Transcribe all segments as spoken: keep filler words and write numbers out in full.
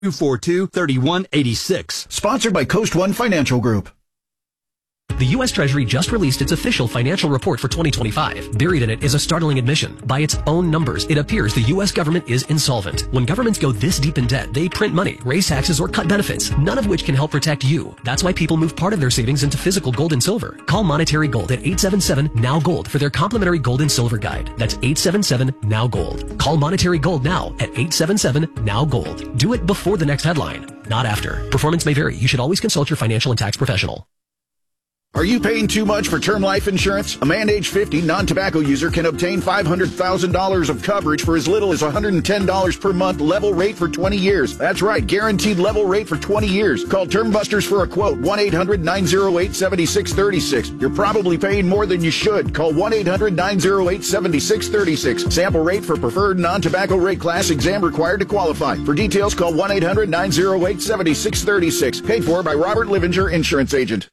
two four two, three one eight six. Sponsored by Coast One Financial Group. The U S Treasury just released its official financial report for twenty twenty-five. Buried in it is a startling admission. By its own numbers, it appears the U S government is insolvent. When governments go this deep in debt, they print money, raise taxes, or cut benefits, none of which can help protect you. That's why people move part of their savings into physical gold and silver. Call Monetary Gold at eight seven seven, N O W Gold for their complimentary gold and silver guide. That's eight seven seven, N O W Gold. Call Monetary Gold now at eight seven seven, N O W Gold. Do it before the next headline, not after. Performance may vary. You should always consult your financial and tax professional. Are you paying too much for term life insurance? A man age fifty non-tobacco user can obtain five hundred thousand dollars of coverage for as little as one hundred ten dollars per month, level rate for twenty years. That's right, guaranteed level rate for twenty years. Call Term Busters for a quote, one eight hundred, nine oh eight, seven six three six. You're probably paying more than you should. Call one eight hundred, nine oh eight, seven six three six. Sample rate for preferred non-tobacco rate class, exam required to qualify. For details, call one eight hundred, nine oh eight, seven six three six. Paid for by Robert Livinger, Insurance Agent.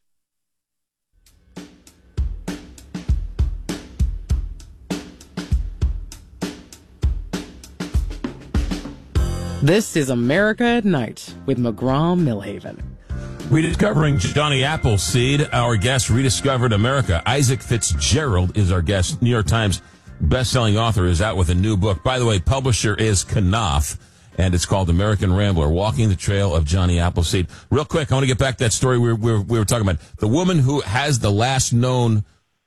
This is America at Night with McGraw-Millhaven. Rediscovering Johnny Appleseed, our guest rediscovered America. Isaac Fitzgerald is our guest. New York Times best-selling author is out with a new book. By the way, publisher is Knopf, and it's called American Rambler, Walking the Trail of Johnny Appleseed. Real quick, I want to get back to that story we were, we were, we were talking about. The woman who has the last known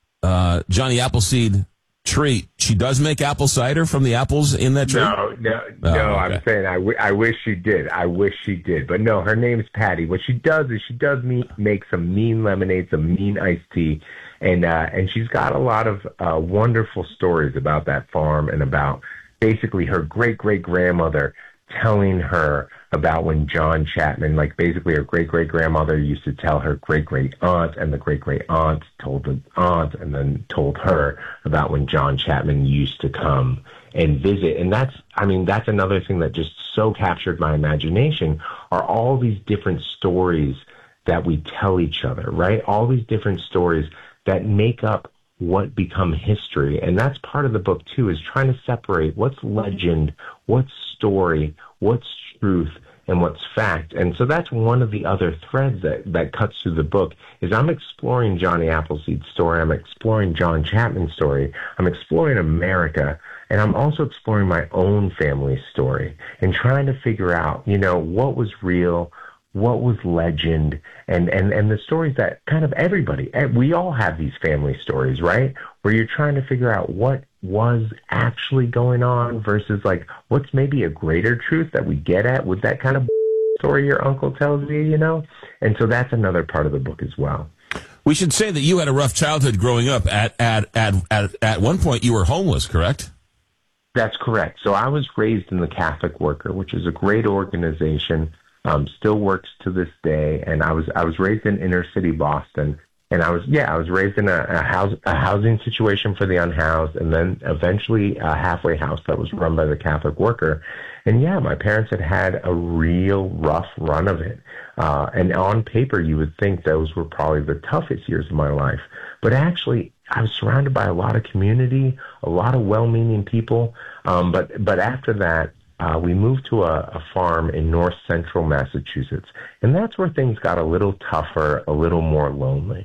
uh, Johnny Appleseed tree, she does make apple cider from the apples in that tree? No, no, Oh, no. okay. I'm saying I, w- I wish she did. I wish she did. But no, her name's Patty. What she does is she does me- make some mean lemonade, some mean iced tea, and uh, and she's got a lot of uh, wonderful stories about that farm and about basically her great-great-grandmother telling her about when John Chapman, like basically her great-great-grandmother used to tell her great-great-aunt, and the great-great-aunt told the aunt and then told her about when John Chapman used to come and visit. And that's, I mean, that's another thing that just so captured my imagination, are all these different stories that we tell each other, right? All these different stories that make up what become history. And that's part of the book too, is trying to separate what's legend, what's story, what's truth, and what's fact. And so that's one of the other threads that, that cuts through the book, is I'm exploring Johnny Appleseed's story, I'm exploring John Chapman's story, I'm exploring America, and I'm also exploring my own family story and trying to figure out, you know, what was real, what was legend, and, and, and the stories that kind of everybody, we all have these family stories, right? Where you're trying to figure out what was actually going on versus like what's maybe a greater truth that we get at with that kind of story your uncle tells you, you know? And so that's another part of the book as well. We should say that you had a rough childhood growing up. At, at, at, at, at one point, you were homeless, correct? That's correct. So I was raised in the Catholic Worker, which is a great organization. Um, still works to this day, and I was I was raised in inner city Boston, and I was yeah I was raised in a, a house a housing situation for the unhoused, and then eventually a halfway house that was run by the Catholic Worker, and yeah, my parents had had a real rough run of it, uh, and on paper you would think those were probably the toughest years of my life, but actually I was surrounded by a lot of community, a lot of well-meaning people, um, but but after that. Uh, we moved to a, a farm in north central Massachusetts, and that's where things got a little tougher, a little more lonely.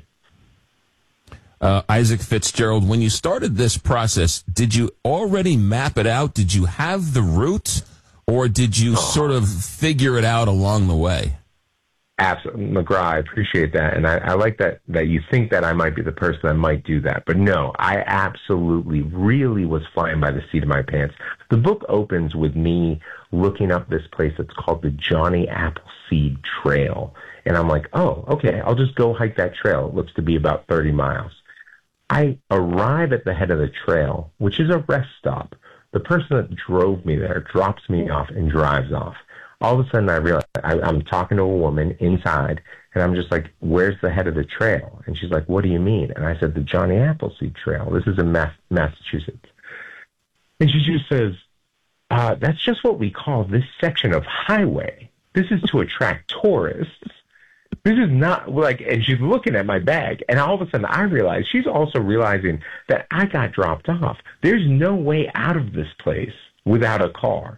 Uh, Isaac Fitzgerald, when you started this process, did you already map it out? Did you have the route, or did you oh. sort of figure it out along the way? Absolutely, McGraw, I appreciate that, and I, I like that that you think that I might be the person that might do that. But no, I absolutely, really was flying by the seat of my pants. The book opens with me looking up this place that's called the Johnny Appleseed Trail, and I'm like, oh, okay, I'll just go hike that trail. It looks to be about thirty miles. I arrive at the head of the trail, which is a rest stop. The person that drove me there drops me off and drives off. All of a sudden, I realize I, I'm talking to a woman inside, and I'm just like, where's the head of the trail? And she's like, what do you mean? And I said, the Johnny Appleseed Trail. This is in Mass- Massachusetts. And she just says, uh, that's just what we call this section of highway. This is to attract tourists. This is not like, and she's looking at my bag, and all of a sudden I realize she's also realizing that I got dropped off. There's no way out of this place without a car.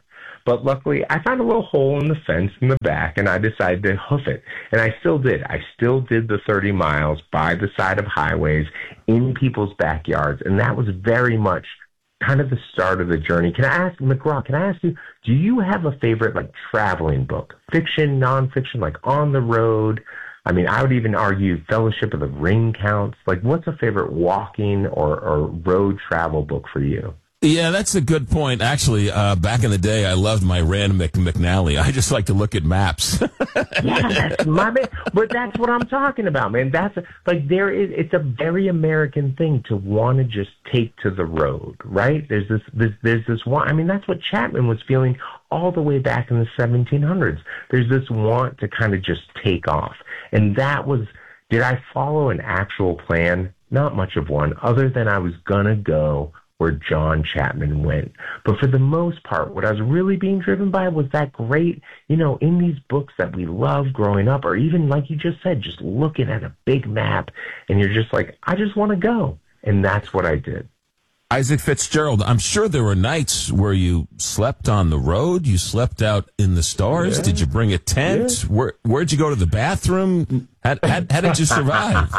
But luckily, I found a little hole in the fence in the back, and I decided to hoof it. And I still did. I still did the thirty miles by the side of highways in people's backyards. And that was very much kind of the start of the journey. Can I ask, McGraw, can I ask you, do you have a favorite, like, traveling book? Fiction, nonfiction, like On the Road? I mean, I would even argue Fellowship of the Ring counts. Like, what's a favorite walking or, or road travel book for you? Yeah, that's a good point. Actually, uh, back in the day, I loved my Rand Mc- McNally. I just like to look at maps. Yeah, that's my man. But that's what I'm talking about, man. That's like there is. It's a very American thing to want to just take to the road, right? There's this, this, there's this one. I mean, that's what Chapman was feeling all the way back in the seventeen hundreds. There's this want to kind of just take off, and that was. Did I follow an actual plan? Not much of one, other than I was gonna go where John Chapman went. But for the most part, what I was really being driven by was that great, you know, in these books that we love growing up, or even like you just said, just looking at a big map and you're just like, I just want to go. And that's what I did. Isaac Fitzgerald, I'm sure there were nights where you slept on the road, you slept out in the stars. Yeah. Did you bring a tent? Yeah. Where, where'd you go to the bathroom? How, how, how did you survive?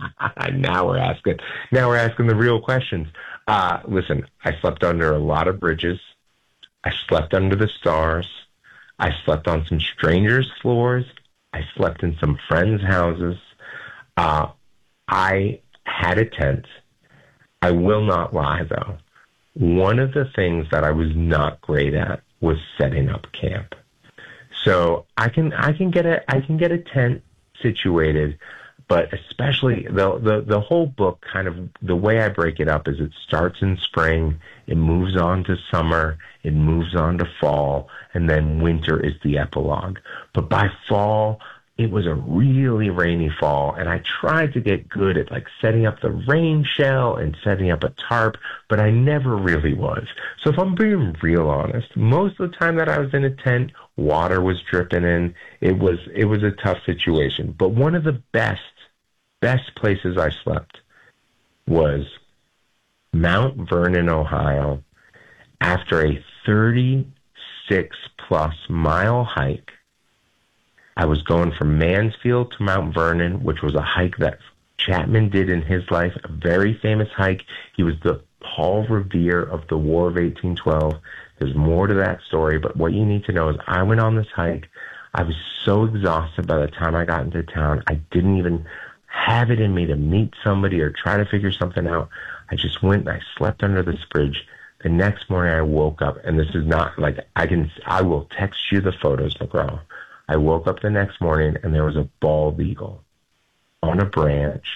Now we're asking, now we're asking the real questions. Uh, listen, I slept under a lot of bridges. I slept under the stars. I slept on some strangers' floors. I slept in some friends' houses. Uh, I had a tent. I will not lie, though. One of the things that I was not great at was setting up camp. So I can I can get a I can get a tent situated. But especially the, the the whole book, kind of the way I break it up is it starts in spring, it moves on to summer, it moves on to fall, and then winter is the epilogue. But by fall, it was a really rainy fall, and I tried to get good at like setting up the rain shell and setting up a tarp, but I never really was. So if I'm being real honest, most of the time that I was in a tent, water was dripping in. It was it was a tough situation. But one of the best best places I slept was Mount Vernon, Ohio, after a thirty-six plus mile hike. I was going from Mansfield to Mount Vernon, which was a hike that Chapman did in his life, a very famous hike. He was the Paul Revere of the War of eighteen twelve. There's more to that story, but what you need to know is I went on this hike. I was so exhausted by the time I got into town. I didn't even have it in me to meet somebody or try to figure something out. I just went and I slept under this bridge. The next morning I woke up, and this is not like I can, I will text you the photos, McGraw. I woke up the next morning and there was a bald eagle on a branch,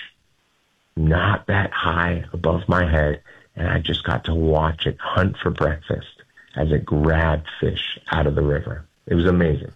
not that high above my head. And I just got to watch it hunt for breakfast as it grabbed fish out of the river. It was amazing.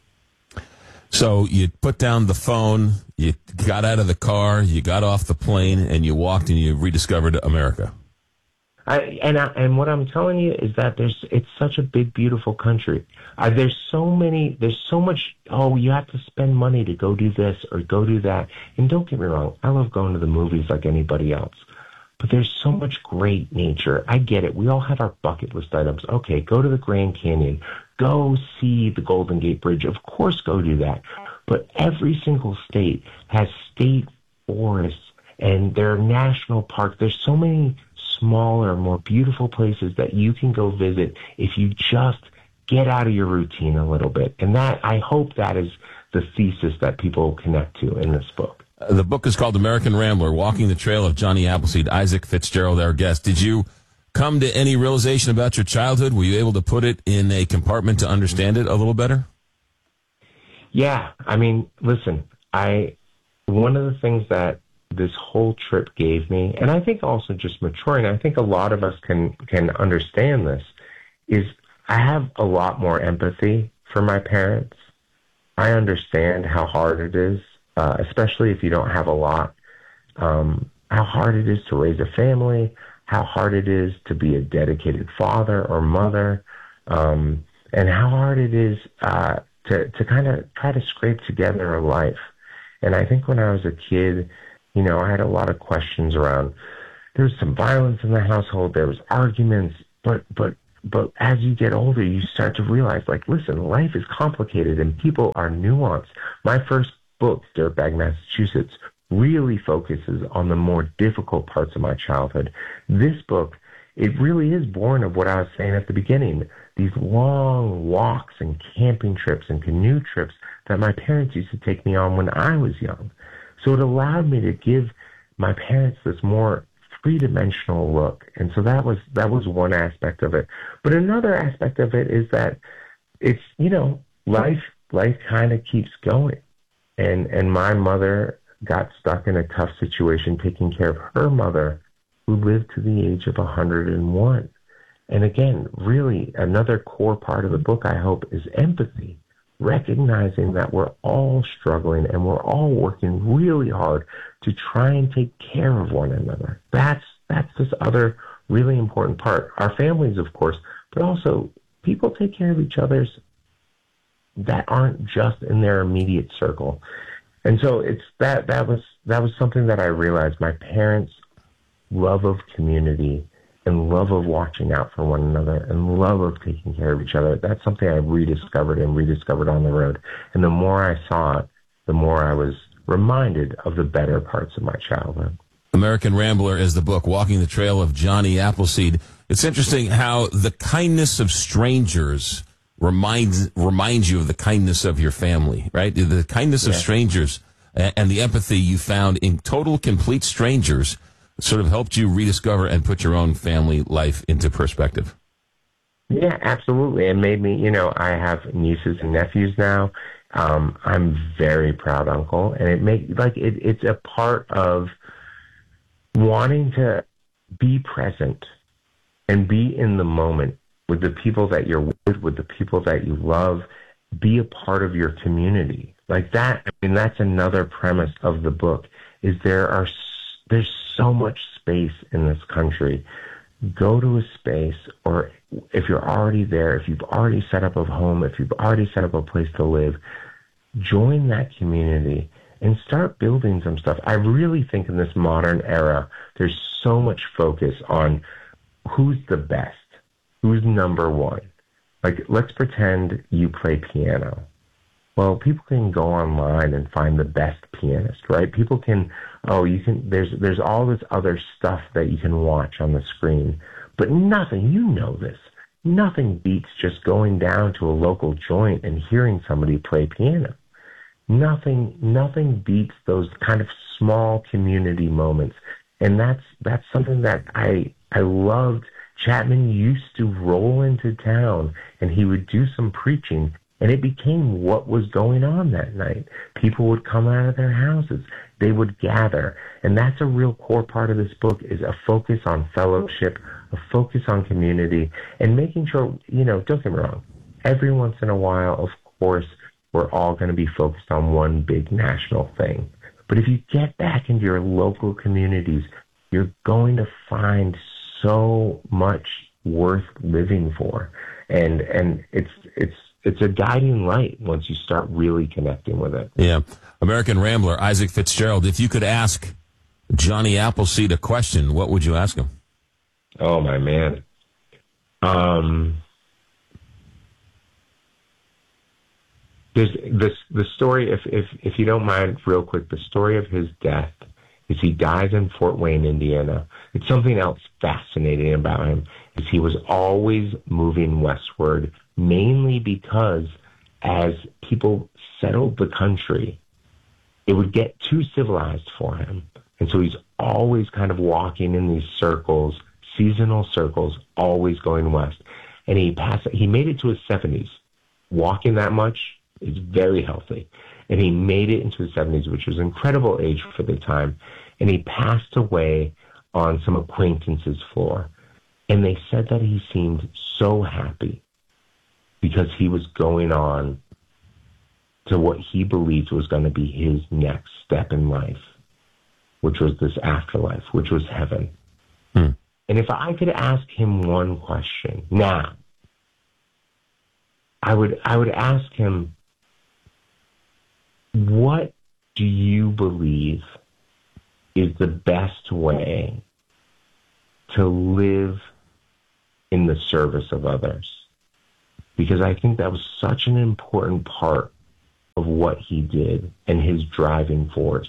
So you put down the phone, you got out of the car, you got off the plane, and you walked and you rediscovered America. I, and I, and what I'm telling you is that there's it's such a big, beautiful country. Uh, there's so many, there's so much. Oh, you have to spend money to go do this or go do that. And don't get me wrong, I love going to the movies like anybody else. But there's so much great nature. I get it. We all have our bucket list items. Okay, go to the Grand Canyon. Go see the Golden Gate Bridge. Of course, go do that. But every single state has state forests, and there are national parks. There's so many smaller, more beautiful places that you can go visit if you just get out of your routine a little bit. And that, I hope that is the thesis that people connect to in this book. Uh, the book is called American Rambler, Walking the Trail of Johnny Appleseed. Isaac Fitzgerald, our guest. Did you come to any realization about your childhood? Were you able to put it in a compartment to understand it a little better? Yeah. I mean, listen, I, one of the things that this whole trip gave me, and I think also just maturing, I think a lot of us can, can understand this, is I have a lot more empathy for my parents. I understand how hard it is, uh, especially if you don't have a lot, um, how hard it is to raise a family, how hard it is to be a dedicated father or mother, um, and how hard it is uh, to, to kind of try to scrape together a life. And I think when I was a kid, you know, I had a lot of questions around, there was some violence in the household, there was arguments, but, but but as you get older, you start to realize, like, listen, life is complicated and people are nuanced. My first book, Dirtbag Massachusetts, really focuses on the more difficult parts of my childhood. This book, it really is born of what I was saying at the beginning, these long walks and camping trips and canoe trips that my parents used to take me on when I was young. So it allowed me to give my parents this more three-dimensional look. And so that was that was one aspect of it. But another aspect of it is that it's, you know, life life kind of keeps going. And and my mother got stuck in a tough situation taking care of her mother, who lived to the age of one hundred and one. And again, really another core part of the book, I hope, is empathy. Recognizing that we're all struggling and we're all working really hard to try and take care of one another. That's that's this other really important part. Our families, of course, but also people take care of each other's that aren't just in their immediate circle. And so it's that that was that was something that I realized. My parents' love of community and love of watching out for one another and love of taking care of each other, that's something I rediscovered and rediscovered on the road. And the more I saw it, the more I was reminded of the better parts of my childhood. American Rambler is the book, Walking the Trail of Johnny Appleseed. It's interesting how the kindness of strangers reminds reminds you of the kindness of your family, right? The kindness of yeah. strangers and the empathy you found in total, complete strangers sort of helped you rediscover and put your own family life into perspective. Yeah, absolutely. It made me, you know, I have nieces and nephews now. Um, I'm very proud uncle, and it make like it, it's a part of wanting to be present and be in the moment with the people that you're with, with the people that you love, be a part of your community. Like that, I mean, that's another premise of the book, is there are there's so much space in this country. Go to a space, or if you're already there, if you've already set up a home, if you've already set up a place to live, join that community and start building some stuff. I really think in this modern era, there's so much focus on who's the best, who's number one. Like, let's pretend you play piano. Well, people can go online and find the best pianist, right? People can, oh, you can, there's, there's all this other stuff that you can watch on the screen, but nothing, you know this, nothing beats just going down to a local joint and hearing somebody play piano. Nothing, nothing beats those kind of small community moments. And that's, that's something that I, I loved. Chapman used to roll into town and he would do some preaching, and it became what was going on that night. People would come out of their houses. They would gather. And that's a real core part of this book, is a focus on fellowship, a focus on community, and making sure, you know, don't get me wrong, every once in a while, of course, we're all going to be focused on one big national thing. But if you get back into your local communities, you're going to find so much worth living for. And and it's it's it's a guiding light once you start really connecting with it. Yeah. American Rambler, Isaac Fitzgerald, if you could ask Johnny Appleseed a question, what would you ask him? Oh, my man. Um, there's this the story, if, if, if you don't mind, real quick, the story of his death is he dies in Fort Wayne, Indiana. It's something else fascinating about him, is he was always moving westward, mainly because as people settled the country, it would get too civilized for him. And so he's always kind of walking in these circles, seasonal circles, always going west. And he passed, he made it to his seventies. Walking that much is very healthy. And he made it into his seventies, which was an incredible age for the time. And he passed away on some acquaintances' floor. And they said that he seemed so happy because he was going on to what he believed was going to be his next step in life, which was this afterlife, which was heaven. Hmm. And if I could ask him one question now, I would I would ask him, what do you believe is the best way to live in the service of others, because I think that was such an important part of what he did and his driving force.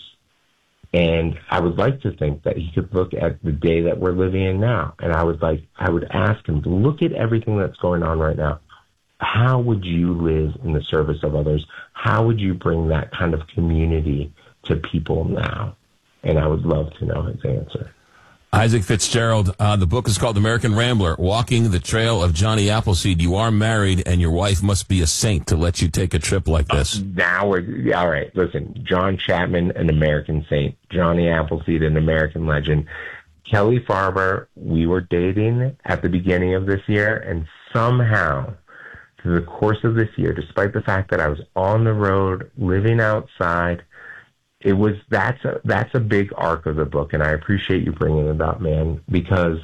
And I would like to think that he could look at the day that we're living in now, and I would like, I would ask him to look at everything that's going on right now. How would you live in the service of others? How would you bring that kind of community to people now? And I would love to know his answer. Isaac Fitzgerald, uh, the book is called American Rambler, Walking the Trail of Johnny Appleseed. You are married, and your wife must be a saint to let you take a trip like this. Uh, now we're, yeah, all right, listen, John Chapman, an American saint. Johnny Appleseed, an American legend. Kelly Farber, we were dating at the beginning of this year, and somehow, through the course of this year, despite the fact that I was on the road, living outside, it was, that's a, that's a big arc of the book, and I appreciate you bringing it up, man, because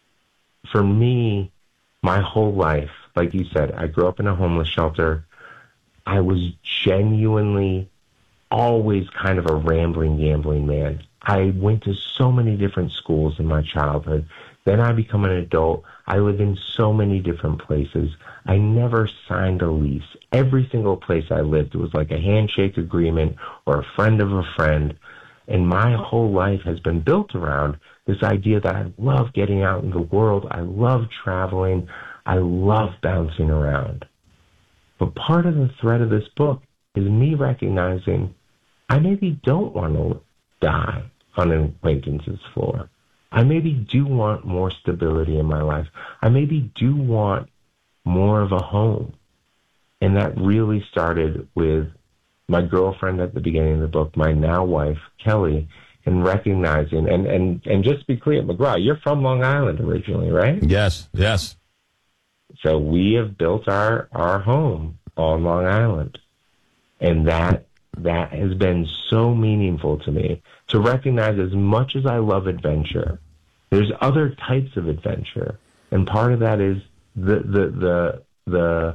for me, my whole life, like you said, I grew up in a homeless shelter. I was genuinely always kind of a rambling, gambling man. I went to so many different schools in my childhood. Then I become an adult. I lived in so many different places. I never signed a lease. Every single place I lived, it was like a handshake agreement or a friend of a friend. And my whole life has been built around this idea that I love getting out in the world. I love traveling. I love bouncing around. But part of the thread of this book is me recognizing I maybe don't want to die on an acquaintance's floor. I maybe do want more stability in my life. I maybe do want more of a home. And that really started with my girlfriend at the beginning of the book, my now wife, Kelly, and recognizing, and, and, and just to be clear, McGraw, you're from Long Island originally, right? Yes, yes. So we have built our, our home on Long Island. And that that has been so meaningful to me, to recognize as much as I love adventure, there's other types of adventure. And part of that is the the the the,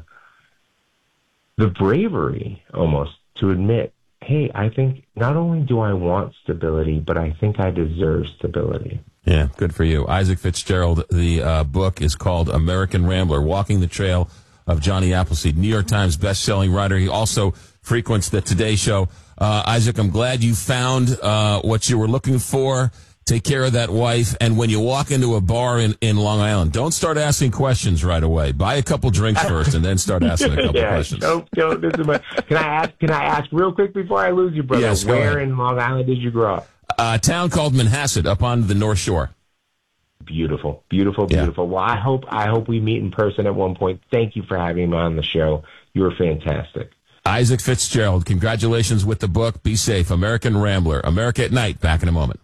the bravery almost to admit, hey, I think not only do I want stability, but I think I deserve stability. Yeah, good for you. Isaac Fitzgerald, the uh, book is called American Rambler, Walking the Trail of Johnny Appleseed, New York Times best-selling writer. He also frequents the Today Show. Uh, Isaac, I'm glad you found uh, what you were looking for. Take care of that wife. And when you walk into a bar in, in Long Island, don't start asking questions right away. Buy a couple drinks first and then start asking a couple yeah, questions. Don't, don't, this is my, can I ask, can I ask real quick before I lose you, brother? Yes, go Where ahead. in Long Island did you grow up? A town called Manhasset up on the North Shore. Beautiful, beautiful, beautiful. Yeah. Well, I hope I hope we meet in person at one point. Thank you for having me on the show. You were fantastic. Isaac Fitzgerald, congratulations with the book. Be safe. American Rambler. America at Night. Back in a moment.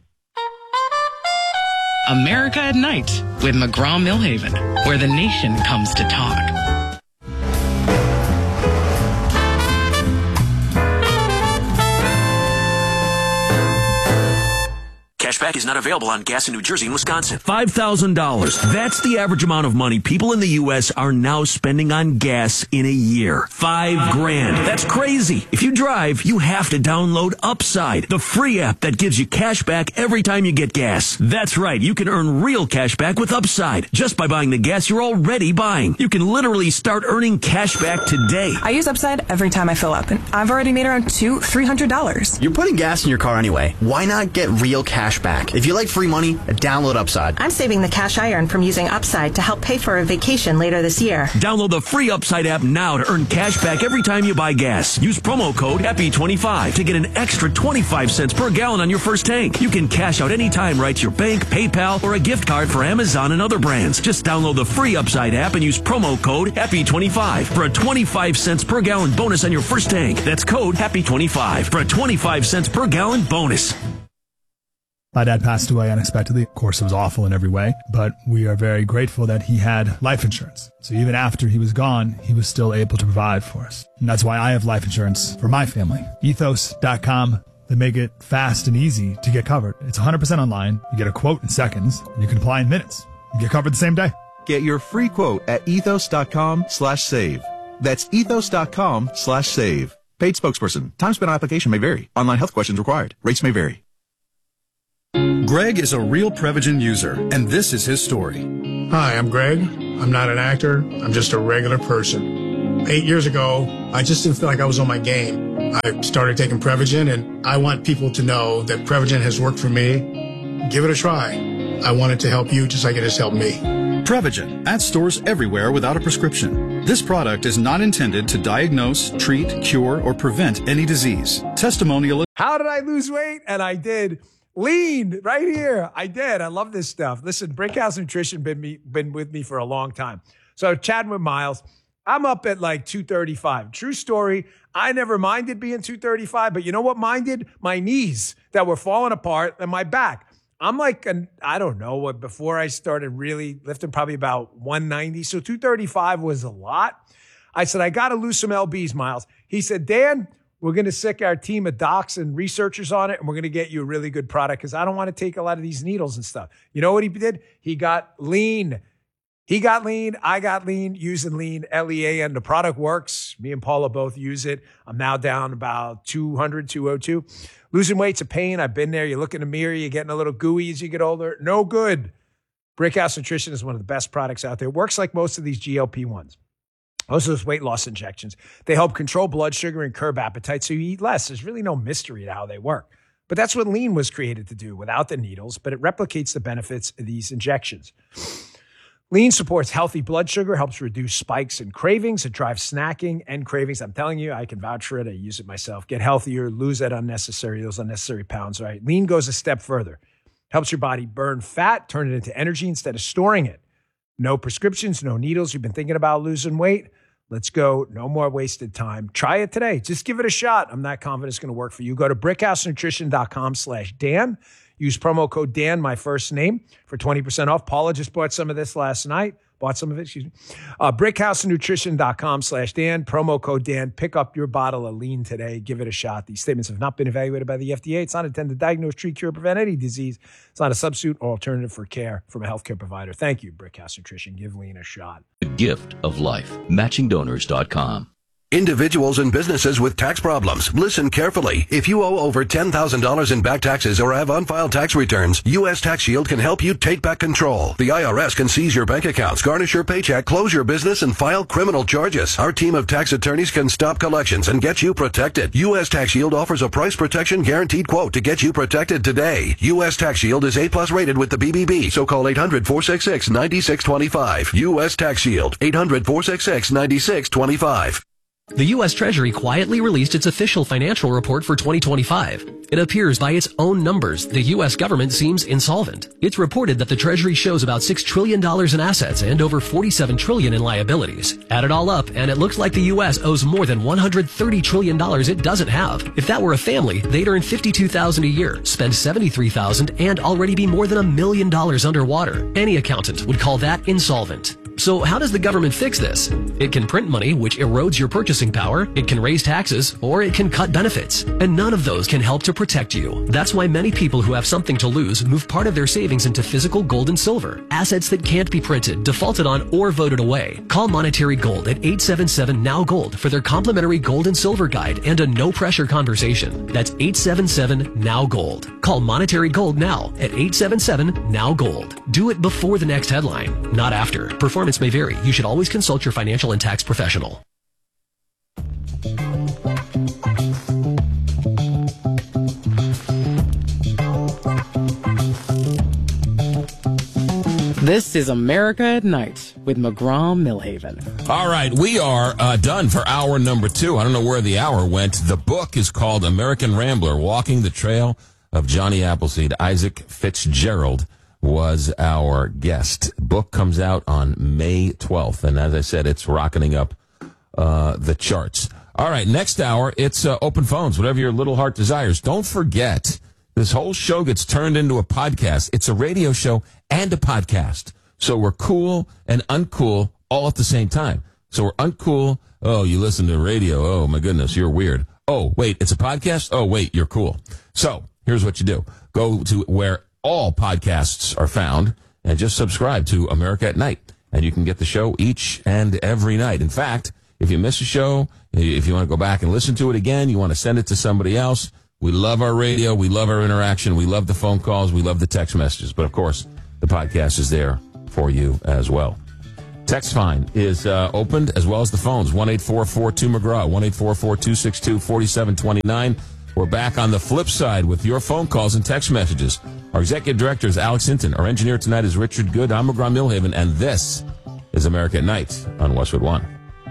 America at Night with McGraw-Milhaven, where the nation comes to talk. Cashback is not available on gas in New Jersey and Wisconsin. five thousand dollars. That's the average amount of money people in the U S are now spending on gas in a year. Five grand. That's crazy. If you drive, you have to download Upside, the free app that gives you cash back every time you get gas. That's right. You can earn real cash back with Upside just by buying the gas you're already buying. You can literally start earning cash back today. I use Upside every time I fill up, and I've already made around two, three hundred dollars. You're putting gas in your car anyway. Why not get real cash back? If you like free money, download Upside. I'm saving the cash I earn from using Upside to help pay for a vacation later this year. Download the free Upside app now to earn cash back every time you buy gas. Use promo code Happy twenty-five to get an extra twenty-five cents per gallon on your first tank. You can cash out anytime right to your bank, PayPal, or a gift card for Amazon and other brands. Just download the free Upside app and use promo code Happy twenty-five for a twenty-five cents per gallon bonus on your first tank. That's code Happy twenty-five for a twenty-five cents per gallon bonus. My dad passed away unexpectedly. Of course, it was awful in every way, but we are very grateful that he had life insurance. So even after he was gone, he was still able to provide for us. And that's why I have life insurance for my family. ethos dot com. They make it fast and easy to get covered. It's one hundred percent online. You get a quote in seconds, and you can apply in minutes. You get covered the same day. Get your free quote at ethos dot com slash save. That's ethos dot com slash save. Paid spokesperson. Time spent on application may vary. Online health questions required. Rates may vary. Greg is a real Prevagen user, and this is his story. Hi, I'm Greg. I'm not an actor. I'm just a regular person. Eight years ago, I just didn't feel like I was on my game. I started taking Prevagen, and I want people to know that Prevagen has worked for me. Give it a try. I want it to help you just like it has helped me. Prevagen, at stores everywhere without a prescription. This product is not intended to diagnose, treat, cure, or prevent any disease. Testimonial. How did I lose weight? And I did. Lean right here. I did. I love this stuff. Listen, Brickhouse Nutrition been me been with me for a long time. So chatting with Miles, I'm up at like two thirty-five. True story. I never minded being two thirty-five, but you know what minded? My knees that were falling apart and my back. I'm like, an, I don't know what, before I started really lifting, probably about one ninety. So two thirty-five was a lot. I said, I got to lose some L Bs, Miles. He said, Dan, we're going to sick our team of docs and researchers on it, and we're going to get you a really good product because I don't want to take a lot of these needles and stuff. You know what he did? He got lean. He got lean. I got lean using lean, L E A N. The product works. Me and Paula both use it. I'm now down about two hundred, two oh two. Losing weight's a pain. I've been there. You look in the mirror, you're getting a little gooey as you get older. No good. Brickhouse Nutrition is one of the best products out there. It works like most of these G L P ones. Most of those weight loss injections. They help control blood sugar and curb appetite so you eat less. There's really no mystery to how they work. But that's what lean was created to do without the needles, but it replicates the benefits of these injections. Lean supports healthy blood sugar, helps reduce spikes and cravings. It drives snacking and cravings. I'm telling you, I can vouch for it. I use it myself. Get healthier, lose that unnecessary, those unnecessary pounds, right? Lean goes a step further. Helps your body burn fat, turn it into energy instead of storing it. No prescriptions, no needles. You've been thinking about losing weight? Let's go. No more wasted time. Try it today. Just give it a shot. I'm not confident it's going to work for you. Go to brickhousenutrition.com slash Dan. Use promo code Dan, my first name, for twenty percent off. Paula just bought some of this last night. Bought some of it, excuse me. Uh, brickhousenutrition.com slash Dan. Promo code Dan. Pick up your bottle of lean today. Give it a shot. These statements have not been evaluated by the F D A. It's not intended to diagnose, treat, cure, prevent any disease. It's not a substitute or alternative for care from a healthcare provider. Thank you, Brickhouse Nutrition. Give lean a shot. The gift of life. matching donors dot com. Individuals and businesses with tax problems, listen carefully. If you owe over ten thousand dollars in back taxes or have unfiled tax returns, U S Tax Shield can help you take back control. The I R S can seize your bank accounts, garnish your paycheck, close your business, and file criminal charges. Our team of tax attorneys can stop collections and get you protected. U S Tax Shield offers a price protection guaranteed quote to get you protected today. U S Tax Shield is A plus rated with the B B B, so call eight hundred, four six six, nine six two five. U S Tax Shield, eight hundred, four six six, nine six two five. The U S Treasury quietly released its official financial report for twenty twenty-five. It appears by its own numbers, the U S government seems insolvent. It's reported that the Treasury shows about six trillion dollars in assets and over forty-seven trillion dollars in liabilities. Add it all up, and it looks like the U S owes more than one hundred thirty trillion dollars it doesn't have. If that were a family, they'd earn fifty-two thousand dollars a year, spend seventy-three thousand dollars, and already be more than a million dollars underwater. Any accountant would call that insolvent. So how does the government fix this? It can print money, which erodes your purchasing power, it can raise taxes, or it can cut benefits. And none of those can help to protect you. That's why many people who have something to lose move part of their savings into physical gold and silver, assets that can't be printed, defaulted on, or voted away. Call Monetary Gold at eight seven seven, N O W Gold for their complimentary gold and silver guide and a no-pressure conversation. That's eight seven seven, N O W Gold. Call Monetary Gold now at eight seven seven, N O W Gold. Do it before the next headline, not after. Performance may vary. You should always consult your financial and tax professional. This is America at Night with McGraw-Millhaven. All right, we are uh, done for hour number two. I don't know where the hour went. The book is called American Rambler, Walking the Trail of Johnny Appleseed. Isaac Fitzgerald was our guest. Book comes out on May twelfth, and as I said, it's rocketing up uh, the charts. All right, next hour, it's uh, open phones, whatever your little heart desires. Don't forget, this whole show gets turned into a podcast. It's a radio show and a podcast. So we're cool and uncool all at the same time. So we're uncool. Oh, you listen to radio. Oh, my goodness, you're weird. Oh, wait, it's a podcast? Oh, wait, you're cool. So here's what you do. Go to where all podcasts are found and just subscribe to America at Night. And you can get the show each and every night. In fact, if you miss a show, if you want to go back and listen to it again, you want to send it to somebody else, we love our radio. We love our interaction. We love the phone calls. We love the text messages. But, of course, the podcast is there for you as well. Text Fine is uh, opened as well as the phones. one eight four four two McGraw, one eight four four two six two four seven two nine. We're back on the flip side with your phone calls and text messages. Our executive director is Alex Hinton. Our engineer tonight is Richard Good. I'm McGraw Millhaven, and this is America at Night on Westwood One.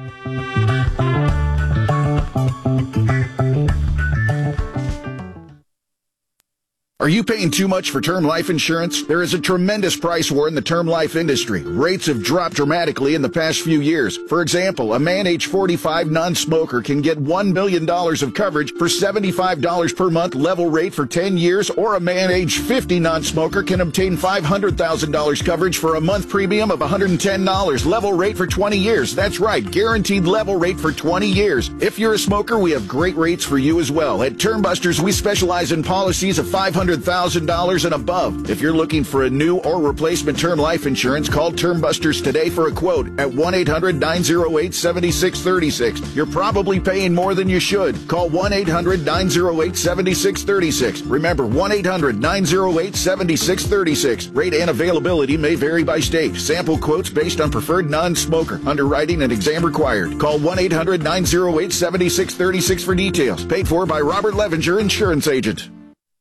Are you paying too much for term life insurance? There is a tremendous price war in the term life industry. Rates have dropped dramatically in the past few years. For example, a man age forty-five non-smoker can get one million dollars of coverage for seventy-five dollars per month level rate for ten years, or a man age fifty non-smoker can obtain five hundred thousand dollars coverage for a month premium of one hundred ten dollars level rate for twenty years. That's right, guaranteed level rate for twenty years. If you're a smoker, we have great rates for you as well. At Term Busters, we specialize in policies of five hundred thousand dollars and above. If you're looking for a new or replacement term life insurance, call Term Busters today for a quote at one eight hundred nine oh eight seven six three six. You're probably paying more than you should. Call one eight hundred nine oh eight seven six three six. Remember, one eight hundred nine oh eight seven six three six. Rate and availability may vary by state. Sample quotes based on preferred non-smoker. Underwriting and exam required. Call one eight hundred nine oh eight seven six three six for details. Paid for by Robert Levinger, insurance agent.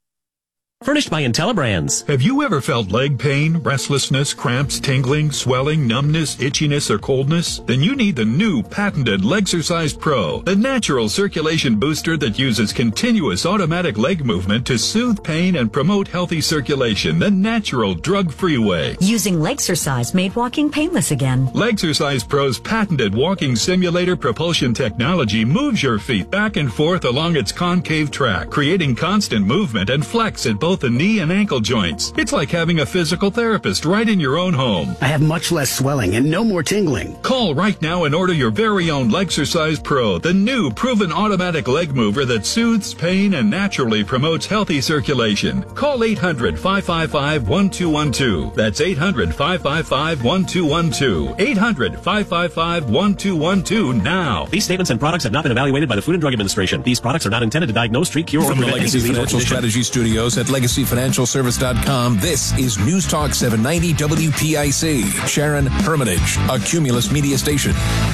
Furnished by IntelliBrands. Have you ever felt leg pain, restlessness, cramps, tingling, swelling, numbness, itchiness, or coldness? Then you need the new patented Legsercise Pro, the natural circulation booster that uses continuous automatic leg movement to soothe pain and promote healthy circulation the natural drug-free way. Using Legsercise made walking painless again. Legsercise Pro's patented walking simulator propulsion technology moves your feet back and forth along its concave track, creating constant movement and flex at both the knee and ankle joints. It's like having a physical therapist right in your own home. I have much less swelling and no more tingling. Call right now and order your very own Legsercise Pro, the new proven automatic leg mover that soothes pain and naturally promotes healthy circulation. Call eight hundred five five five one two one two. That's eight hundred five five five one two one two. eight hundred five five five one two one two now. These statements and products have not been evaluated by the Food and Drug Administration. These products are not intended to diagnose, treat, cure, or From the prevent Legacy any disease or Financial condition. Strategy Studios at legacy financial service dot com, this is News Talk seven ninety W P I C. Sharon Hermitage, a Cumulus media station.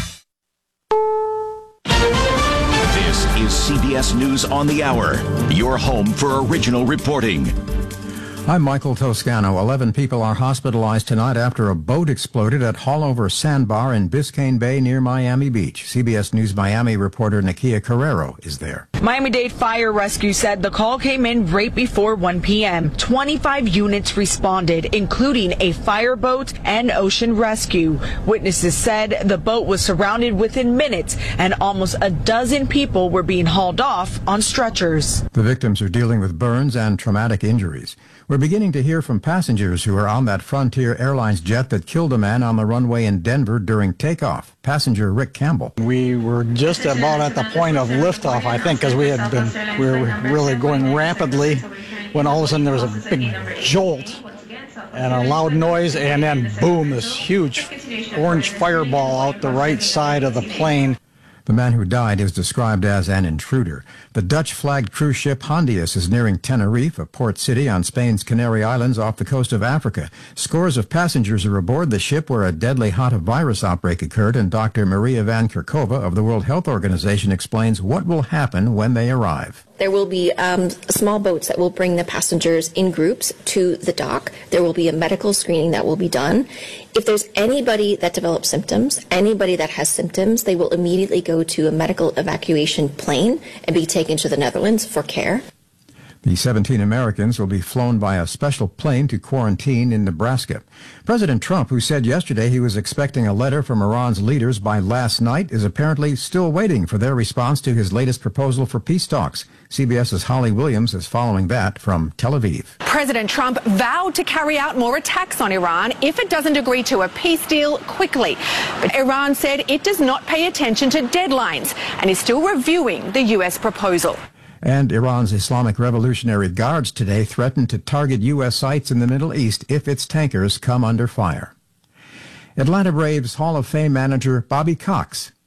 This is C B S News on the Hour, your home for original reporting. I'm Michael Toscano. Eleven people are hospitalized tonight after a boat exploded at Haulover Sandbar in Biscayne Bay near Miami Beach. C B S News Miami reporter Nakia Carrero is there. Miami-Dade Fire Rescue said the call came in right before one p.m. twenty-five units responded, including a fireboat and ocean rescue. Witnesses said the boat was surrounded within minutes and almost a dozen people were being hauled off on stretchers. The victims are dealing with burns and traumatic injuries. We're beginning to hear from passengers who are on that Frontier Airlines jet that killed a man on the runway in Denver during takeoff. Passenger Rick Campbell. We were just about at the point of liftoff, I think, because we had been, we were really going rapidly when all of a sudden there was a big jolt and a loud noise, and then boom, this huge orange fireball out the right side of the plane. The man who died is described as an intruder. The Dutch-flagged cruise ship Hondius is nearing Tenerife, a port city on Spain's Canary Islands off the coast of Africa. Scores of passengers are aboard the ship where a deadly hantavirus outbreak occurred, and Doctor Maria Van Kerkhove of the World Health Organization explains what will happen when they arrive. There will be um, small boats that will bring the passengers in groups to the dock. There will be a medical screening that will be done. If there's anybody that develops symptoms, anybody that has symptoms, they will immediately go to a medical evacuation plane and be taken to the Netherlands for care. The seventeen Americans will be flown by a special plane to quarantine in Nebraska. President Trump, who said yesterday he was expecting a letter from Iran's leaders by last night, is apparently still waiting for their response to his latest proposal for peace talks. CBS's Holly Williams is following that from Tel Aviv. President Trump vowed to carry out more attacks on Iran if it doesn't agree to a peace deal quickly. But Iran said it does not pay attention to deadlines and is still reviewing the U S proposal. And Iran's Islamic Revolutionary Guards today threatened to target U S sites in the Middle East if its tankers come under fire. Atlanta Braves Hall of Fame manager Bobby Cox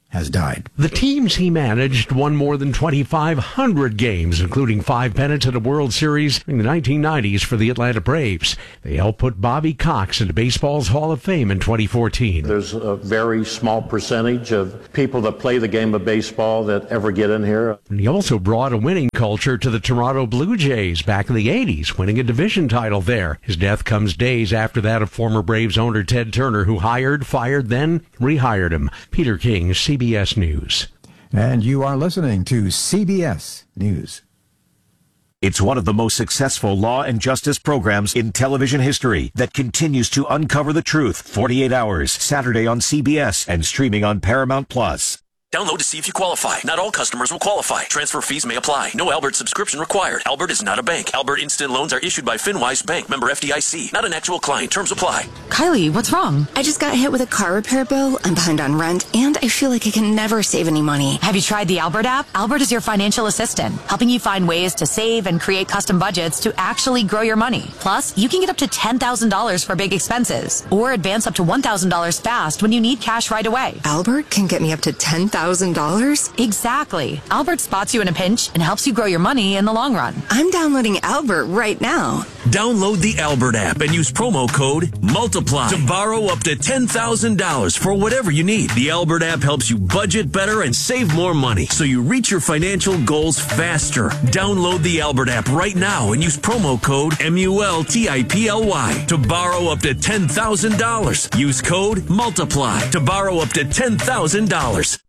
has died. The teams he managed won more than twenty-five hundred games, including five pennants at a World Series in the nineteen nineties for the Atlanta Braves. They helped put Bobby Cox into baseball's Hall of Fame in twenty fourteen. There's a very small percentage of people that play the game of baseball that ever get in here. And he also brought a winning culture to the Toronto Blue Jays back in the eighties, winning a division title there. His death comes days after that of former Braves owner Ted Turner, who hired, fired, then rehired him. Peter King, C B S News. And you are listening to C B S News. It's one of the most successful law and justice programs in television history that continues to uncover the truth. forty-eight hours, Saturday on C B S and streaming on Paramount Plus. Download to see if you qualify. Not all customers will qualify. Transfer fees may apply. No Albert subscription required. Albert is not a bank. Albert Instant Loans are issued by FinWise Bank, member F D I C. Not an actual client. Terms apply. Kylie, what's wrong? I just got hit with a car repair bill. I'm behind on rent, and I feel like I can never save any money. Have you tried the Albert app? Albert is your financial assistant, helping you find ways to save and create custom budgets to actually grow your money. Plus, you can get up to ten thousand dollars for big expenses, or advance up to one thousand dollars fast when you need cash right away. Albert can get me up to ten thousand dollars? Exactly. Albert spots you in a pinch and helps you grow your money in the long run. I'm downloading Albert right now. Download the Albert app and use promo code MULTIPLY to borrow up to ten thousand dollars for whatever you need. The Albert app helps you budget better and save more money so you reach your financial goals faster. Download the Albert app right now and use promo code M U L T I P L Y to borrow up to ten thousand dollars. Use code MULTIPLY to borrow up to ten thousand dollars.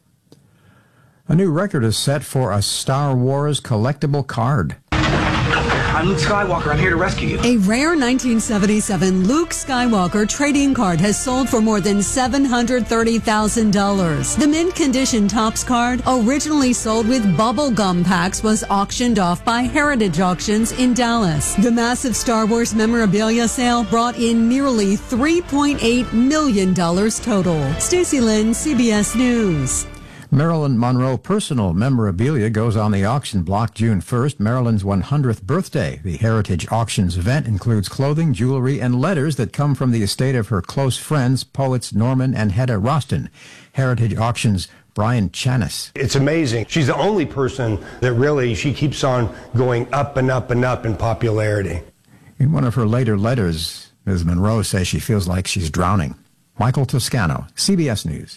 A new record is set for a Star Wars collectible card. I'm Luke Skywalker. I'm here to rescue you. A rare nineteen seventy-seven Luke Skywalker trading card has sold for more than seven hundred thirty thousand dollars. The mint condition Topps card, originally sold with bubble gum packs, was auctioned off by Heritage Auctions in Dallas. The massive Star Wars memorabilia sale brought in nearly three point eight million dollars total. Stacey Lynn, C B S News. Marilyn Monroe personal memorabilia goes on the auction block June first, Marilyn's one hundredth birthday. The Heritage Auctions event includes clothing, jewelry, and letters that come from the estate of her close friends, poets Norman and Hedda Roston. Heritage Auctions' Brian Chanis. It's amazing. She's the only person that really, she keeps on going up and up and up in popularity. In one of her later letters, Miz Monroe says she feels like she's drowning. Michael Toscano, C B S News.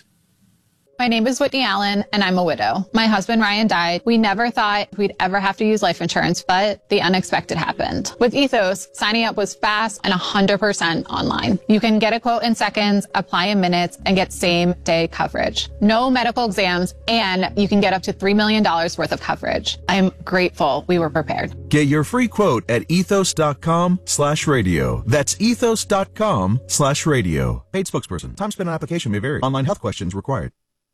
My name is Whitney Allen, and I'm a widow. My husband, Ryan, died. We never thought we'd ever have to use life insurance, but the unexpected happened. With Ethos, signing up was fast and one hundred percent online. You can get a quote in seconds, apply in minutes, and get same-day coverage. No medical exams, and you can get up to three million dollars worth of coverage. I'm grateful we were prepared. Get your free quote at ethos.com slash radio. That's ethos.com slash radio. Paid spokesperson. Time spent on application may vary. Online health questions required.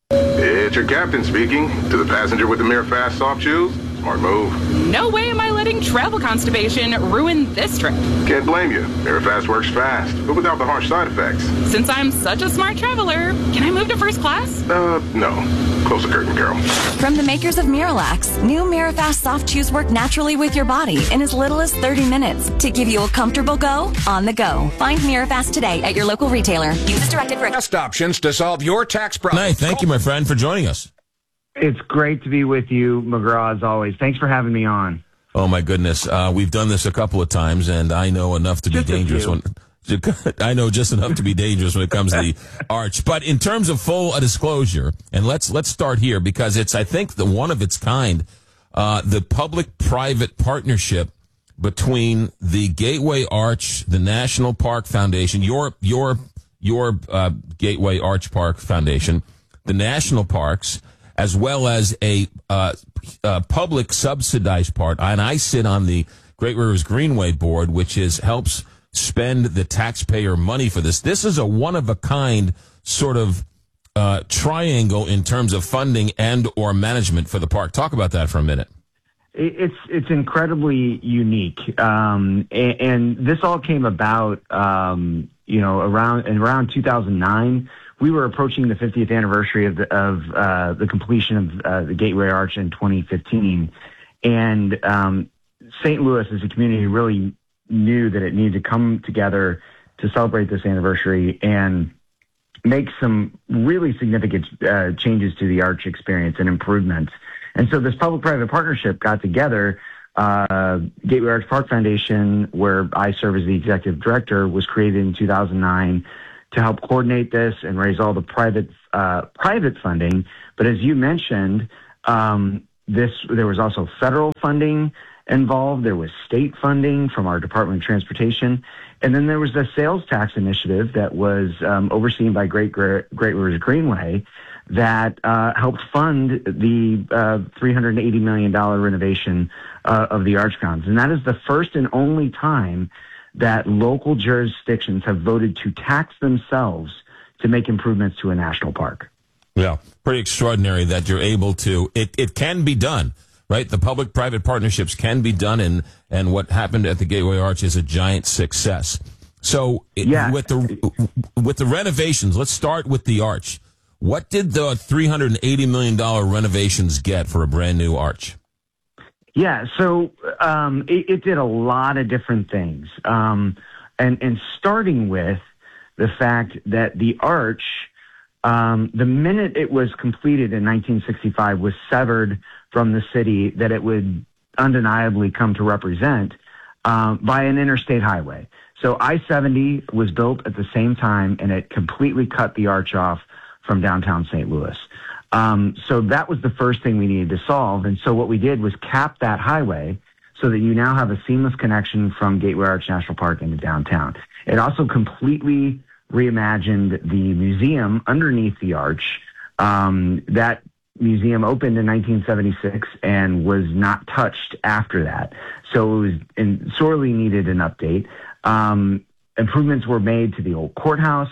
It's your captain speaking. To the passenger with the Mirror Fast soft shoes, smart move. No way am I letting travel constipation ruin this trip. Can't blame you. Mirror Fast works fast, but without the harsh side effects. Since I'm such a smart traveler, can I move to first class? Uh, no. Close the curtain, Carol. From the makers of Miralax, new Mirafast soft chews work naturally with your body in as little as thirty minutes to give you a comfortable go on the go. Find Mirafast today at your local retailer. Use as directed for best options to solve your tax problem. Nice. Thank you, my friend, for joining us. It's great to be with you, McGraw, as always. Thanks for having me on. Oh, my goodness. Uh, we've done this a couple of times, and I know enough to be just dangerous. When I know just enough to be dangerous when it comes to the arch. But in terms of full disclosure, and let's let's start here because it's, I think, the one of its kind, uh, the public-private partnership between the Gateway Arch, the National Park Foundation, your your your uh, Gateway Arch Park Foundation, the national parks, as well as a uh, uh, public subsidized part. And I sit on the Great Rivers Greenway Board, which is helps spend the taxpayer money for this. This is a one-of-a-kind sort of uh, triangle in terms of funding and or management for the park. Talk about that for a minute. It's it's incredibly unique, um, and, and this all came about, um, you know, around around two thousand nine. We were approaching the fiftieth anniversary of the, of uh, the completion of uh, the Gateway Arch in twenty fifteen, and um, Saint Louis as a community really knew that it needed to come together to celebrate this anniversary. And make some really significant uh, changes to the arch experience and improvements. And so this public-private partnership got together. Uh, Gateway Arch Park Foundation, where I serve as the executive director, was created in two thousand nine to help coordinate this and raise all the private uh, private funding. But as you mentioned, um, this there was also federal funding involved. There was state funding from our Department of Transportation. And then there was the sales tax initiative that was um, overseen by Great, Great Rivers Greenway that uh, helped fund the uh, three hundred eighty million dollars renovation uh, of the arch grounds. And that is the first and only time that local jurisdictions have voted to tax themselves to make improvements to a national park. Yeah, pretty extraordinary that you're able to, it, it can be done, right? The public-private partnerships can be done, and, and what happened at the Gateway Arch is a giant success. So it, yeah. with the with the renovations, let's start with the arch. What did the three hundred eighty million dollars renovations get for a brand new arch? Yeah, so um, it, it did a lot of different things. Um, and, and starting with the fact that the arch, um, the minute it was completed in nineteen sixty-five, was severed from the city that it would undeniably come to represent um, by an interstate highway. So I seventy was built at the same time, and it completely cut the arch off from downtown Saint Louis. Um, so that was the first thing we needed to solve. And so what we did was cap that highway so that you now have a seamless connection from Gateway Arch National Park into downtown. It also completely reimagined the museum underneath the arch. Um, that museum opened in nineteen seventy-six and was not touched after that. So it was in, sorely needed an update. Um, improvements were made to the old courthouse.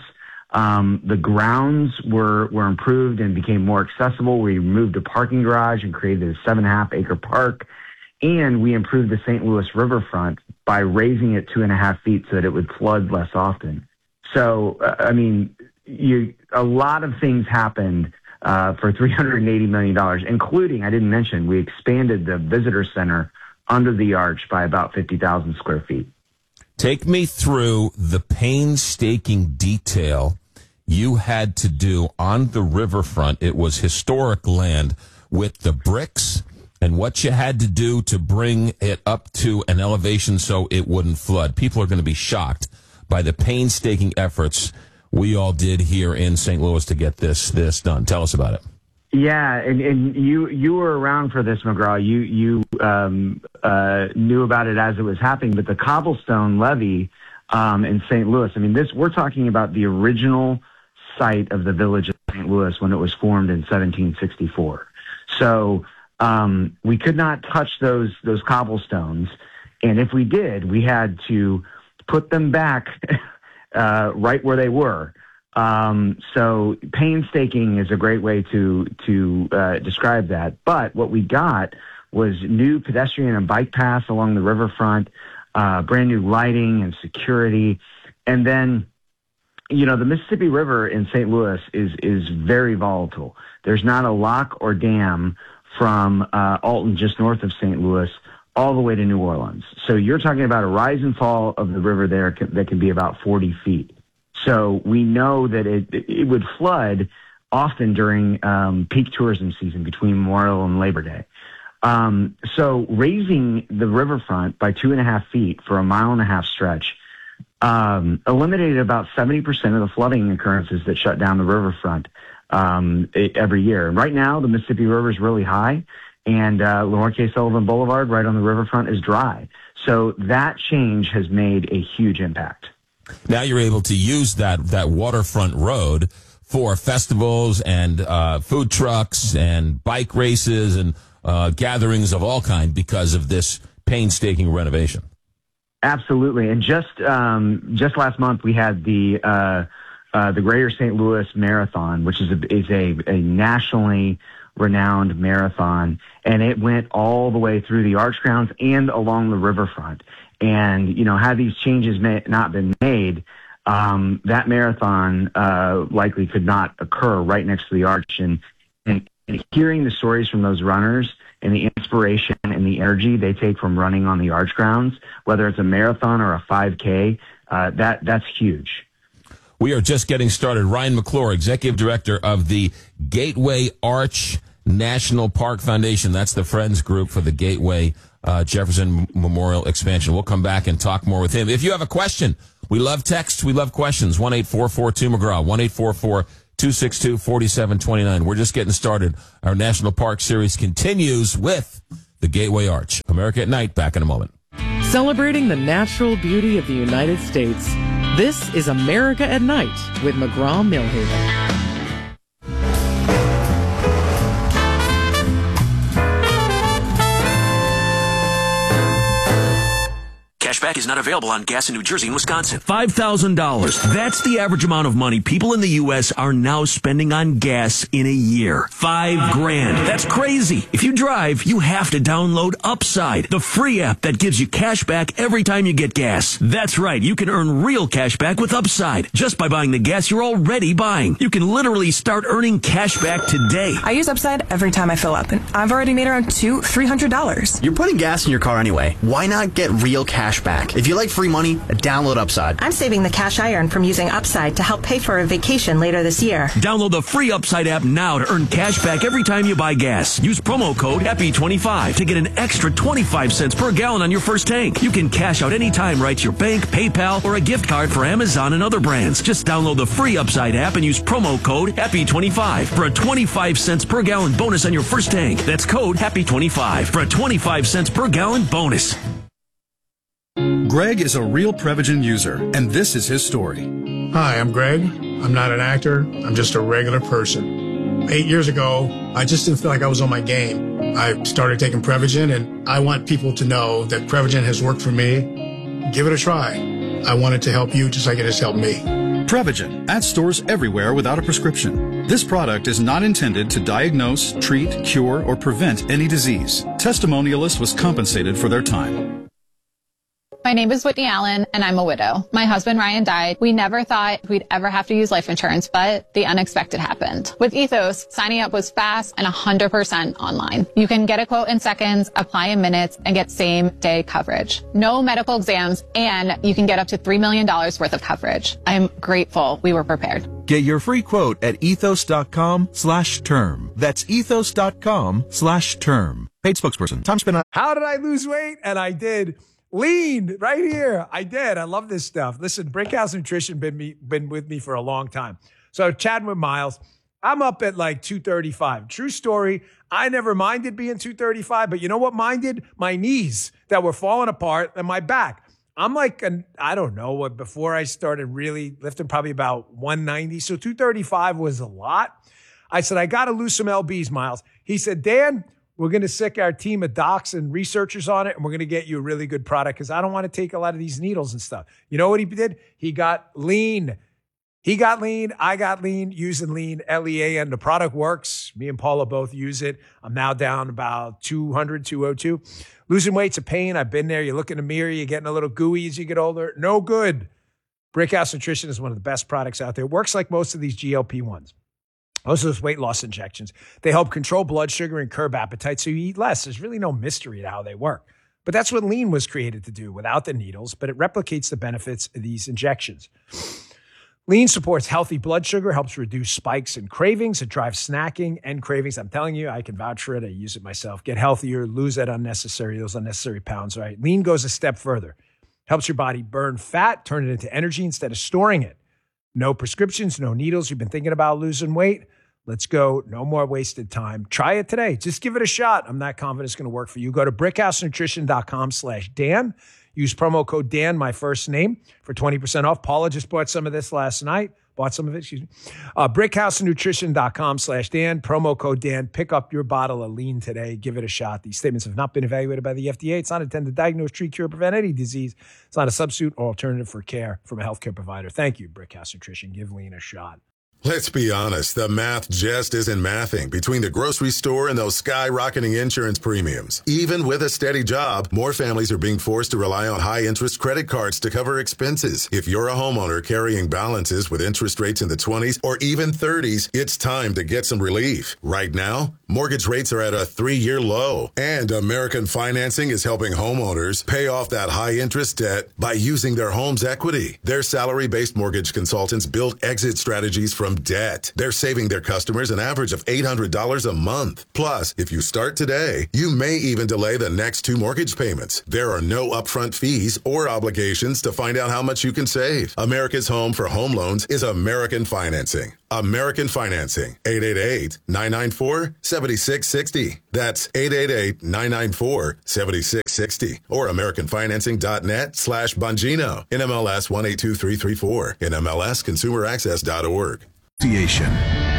Um, the grounds were, were improved and became more accessible. We removed a parking garage and created a seven and a half acre park. And we improved the Saint Louis riverfront by raising it two and a half feet so that it would flood less often. So, uh, I mean, you, a lot of things happened uh, for three hundred eighty million dollars, including, I didn't mention, we expanded the visitor center under the arch by about fifty thousand square feet. Take me through the painstaking detail you had to do on the riverfront. It was historic land, with the bricks and what you had to do to bring it up to an elevation so it wouldn't flood. People are going to be shocked by the painstaking efforts we all did here in Saint Louis to get this this done. Tell us about it. Yeah, and, and you you were around for this, McGraw. You you um, uh, knew about it as it was happening. But the cobblestone levee um, in Saint Louis, I mean, this we're talking about the original site of the village of Saint Louis when it was formed in seventeen sixty-four. So um, we could not touch those those cobblestones, and if we did, we had to put them back uh, right where they were. Um, so painstaking is a great way to, to, uh, describe that. But what we got was new pedestrian and bike paths along the riverfront, uh, brand new lighting and security. And then, you know, the Mississippi River in Saint Louis is, is very volatile. There's not a lock or dam from, uh, Alton, just north of Saint Louis, all the way to New Orleans. So you're talking about a rise and fall of the river there that can be about forty feet. So we know that it it would flood often during um, peak tourism season between Memorial and Labor Day. Um, so raising the riverfront by two and a half feet for a mile and a half stretch um, eliminated about seventy percent of the flooding occurrences that shut down the riverfront um, it, every year. And right now, the Mississippi River is really high, and uh, Lenoir K. Sullivan Boulevard right on the riverfront is dry. So that change has made a huge impact. Now you're able to use that, that waterfront road for festivals and uh, food trucks and bike races and uh, gatherings of all kind because of this painstaking renovation. Absolutely. And just um, just last month we had the uh, uh, the Greater Saint Louis Marathon, which is a, is a, a nationally renowned marathon, and it went all the way through the arch grounds and along the riverfront. And, you know, had these changes may, not been made, um, that marathon uh, likely could not occur right next to the arch. And, and, and hearing the stories from those runners and the inspiration and the energy they take from running on the arch grounds, whether it's a marathon or a five K, uh, that that's huge. We are just getting started. Ryan McClure, Executive Director of the Gateway Arch National Park Foundation. That's the Friends group for the Gateway uh, Jefferson Memorial expansion. We'll come back and talk more with him. If you have a question, we love texts, we love questions. one eight four four two McGraw, one eight four four two six two four seven two nine. We're just getting started. Our National Park Series continues with the Gateway Arch. America at Night, back in a moment. Celebrating the natural beauty of the United States, this is America at Night with McGraw-Millhaven. Cashback is not available on gas in New Jersey and Wisconsin. five thousand dollars. That's the average amount of money people in the U S are now spending on gas in a year. Five grand. That's crazy. If you drive, you have to download Upside, the free app that gives you cash back every time you get gas. That's right. You can earn real cash back with Upside just by buying the gas you're already buying. You can literally start earning cash back today. I use Upside every time I fill up, and I've already made around two, three hundred dollars. You're putting gas in your car anyway. Why not get real cash back? If you like free money, download Upside. I'm saving the cash I earn from using Upside to help pay for a vacation later this year. Download the free Upside app now to earn cash back every time you buy gas. Use promo code happy twenty-five to get an extra twenty-five cents per gallon on your first tank. You can cash out anytime right to your bank, PayPal, or a gift card for Amazon and other brands. Just download the free Upside app and use promo code happy twenty-five for a twenty-five cents per gallon bonus on your first tank. That's code happy twenty-five for a twenty-five cents per gallon bonus. Greg is a real Prevagen user, and this is his story. Hi, I'm Greg. I'm not an actor. I'm just a regular person. Eight years ago, I just didn't feel like I was on my game. I started taking Prevagen, and I want people to know that Prevagen has worked for me. Give it a try. I want it to help you just like it has helped me. Prevagen, at stores everywhere without a prescription. This product is not intended to diagnose, treat, cure, or prevent any disease. Testimonialists was compensated for their time. My name is Whitney Allen, and I'm a widow. My husband, Ryan, died. We never thought we'd ever have to use life insurance, but the unexpected happened. With Ethos, signing up was fast and one hundred percent online. You can get a quote in seconds, apply in minutes, and get same-day coverage. No medical exams, and you can get up to three million dollars worth of coverage. I'm grateful we were prepared. Get your free quote at ethos.com slash term. That's ethos.com slash term. Paid spokesperson. Time spent on... How did I lose weight? And I did. Lean right here. I did. I love this stuff. Listen, Brickhouse Nutrition been me been with me for a long time. So chatting with Miles, I'm up at like two thirty-five. True story. I never minded being two thirty-five, but you know what minded? My knees that were falling apart and my back. I'm like, an, I don't know what, before I started really lifting, probably about one ninety. So two thirty-five was a lot. I said, I got to lose some L Bs, Miles. He said, Dan, we're going to sick our team of docs and researchers on it, and we're going to get you a really good product because I don't want to take a lot of these needles and stuff. You know what he did? He got lean. He got lean. I got lean using lean, L E A N. The product works. Me and Paula both use it. I'm now down about two hundred, two oh two. Losing weight's a pain. I've been there. You look in the mirror, you're getting a little gooey as you get older. No good. Brickhouse Nutrition is one of the best products out there. It works like most of these G L P ones. Most of those weight loss injections, they help control blood sugar and curb appetite so you eat less. There's really no mystery to how they work. But that's what lean was created to do without the needles, but it replicates the benefits of these injections. Lean supports healthy blood sugar, helps reduce spikes and cravings. It drives snacking and cravings. I'm telling you, I can vouch for it. I use it myself. Get healthier, lose that unnecessary, those unnecessary pounds, right? Lean goes a step further. Helps your body burn fat, turn it into energy instead of storing it. No prescriptions, no needles. You've been thinking about losing weight? Let's go. No more wasted time. Try it today. Just give it a shot. I'm not confident it's going to work for you. Go to brickhousenutrition.com slash Dan. Use promo code Dan, my first name, for twenty percent off. Paula just bought some of this last night. Bought some of it, excuse me. Uh, brickhousenutrition.com slash Dan. Promo code Dan. Pick up your bottle of lean today. Give it a shot. These statements have not been evaluated by the F D A. It's not intended to diagnose, treat, cure, prevent any disease. It's not a substitute or alternative for care from a healthcare provider. Thank you, Brickhouse Nutrition. Give lean a shot. Let's be honest, the math just isn't mathing between the grocery store and those skyrocketing insurance premiums. Even with a steady job, more families are being forced to rely on high-interest credit cards to cover expenses. If you're a homeowner carrying balances with interest rates in the twenties or even thirties, it's time to get some relief. Right now, Mortgage rates are at a three-year low. And American Financing is helping homeowners pay off that high-interest debt by using their home's equity. Their salary-based mortgage consultants build exit strategies from debt. They're saving their customers an average of eight hundred dollars a month. Plus, if you start today, you may even delay the next two mortgage payments. There are no upfront fees or obligations to find out how much you can save. America's home for home loans is American Financing. American Financing. eight eight eight, nine nine four, seven six six zero. That's eight eight eight, nine nine four, seven six six zero. Or americanfinancing.net slash Bongino. N M L S one eight two three three four. N M L S consumer access dot org. Association.